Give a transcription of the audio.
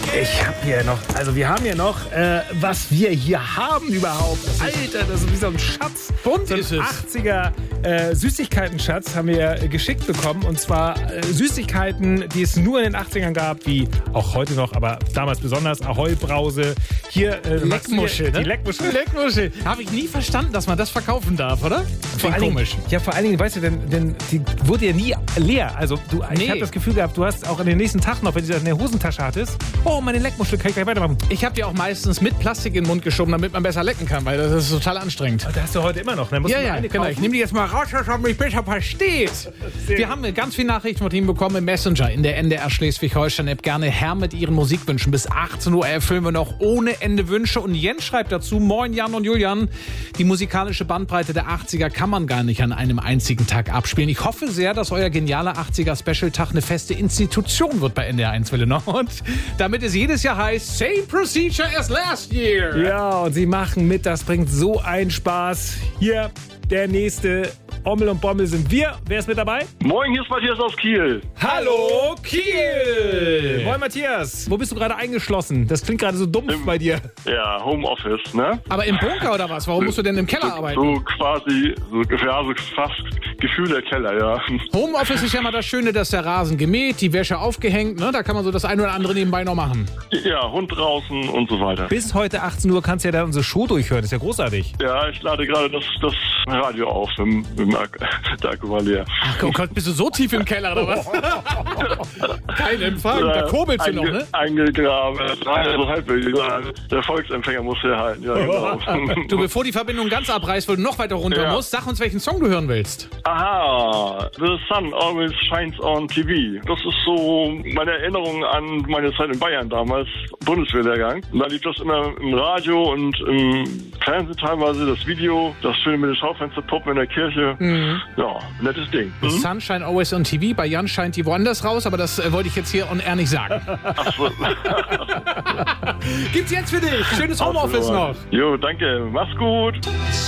Ich habe hier noch, also wir haben hier noch, was wir hier haben überhaupt. Alter, das ist wie so ein Schatz. Bunt so ein ist es. 80er Süßigkeiten-Schatz haben wir geschickt bekommen. Und zwar Süßigkeiten, die es nur in den 80ern gab, wie auch heute noch, aber damals besonders. Ahoi-Brause. Hier Leckmuschel, die ne? Leckmuschel. Leckmuschel. Habe ich nie verstanden, dass man das verkaufen darf, oder? Vor allen Dingen, ja, vor allen Dingen, weißt du, denn die wurde ja nie leer. Also ich habe das Gefühl gehabt, du hast auch an den nächsten Tag noch, wenn du das in der Hosentasche hattest, oh, meine Leckmuschel, kann ich gleich weitermachen. Ich habe die auch meistens mit Plastik in den Mund geschoben, damit man besser lecken kann, weil das ist total anstrengend. Aber das hast du heute immer noch. Dann musst du eine genau. kaufen. Ich nehme die jetzt mal raus, dass man mich besser versteht. Wir haben ganz viele Nachrichten von Ihnen bekommen im Messenger in der NDR Schleswig-Holstein-App. Gerne Herr mit Ihren Musikwünschen. Bis 18 Uhr erfüllen wir noch ohne Ende Wünsche. Und Jens schreibt dazu, moin Jan und Julian, die musikalische Bandbreite der 80er kann man gar nicht an einem einzigen Tag abspielen. Ich hoffe sehr, dass euer genialer 80er-Special-Tag eine feste Institution wird bei NDR 1 Welle noch. Und damit es jedes Jahr heißt, same procedure as last year. Ja, und sie machen mit, das bringt so einen Spaß. Hier, der nächste Ommel und Bommel sind wir. Wer ist mit dabei? Moin, hier ist Matthias aus Kiel. Hallo, Kiel! Moin, Matthias. Wo bist du gerade eingeschlossen? Das klingt gerade so dumpf bei dir. Ja, Homeoffice, ne? Aber im Bunker oder was? Warum musst du denn im Keller arbeiten? So quasi, so fast Gefühl der Keller, ja. Homeoffice ist ja mal das Schöne, dass der Rasen gemäht, die Wäsche aufgehängt, ne? Da kann man so das eine oder andere nebenbei noch machen. Ja, Hund draußen und so weiter. Bis heute 18 Uhr kannst du ja dann unsere Show durchhören. Das ist ja großartig. Ja, ich lade gerade das Radio auf im der Akku war leer. Ach oh Gott, bist du so tief im Keller oder was? Kein Empfang, da kurbelst du noch, ne? Eingegraben. Also halbwegs. Der Volksempfänger muss herhalten. Ja, genau. Du, bevor die Verbindung ganz abreißt, weil du noch weiter runter musst, sag uns, welchen Song du hören willst. Aha, The Sun Always Shines on TV. Das ist so meine Erinnerung an meine Zeit in Bayern damals, Bundeswehrlehrgang. Und da lief das immer im Radio und im Fernsehen teilweise, das Video, das schöne mit den Schaufensterpuppen in der Kirche. Ja, nettes Ding. The Sun Shine Always on TV, bei Jan scheint die woanders raus, aber das wollte ich jetzt hier on air nicht sagen. Ach so. Gibt's jetzt für dich. Schönes Homeoffice noch. Jo, danke. Mach's gut.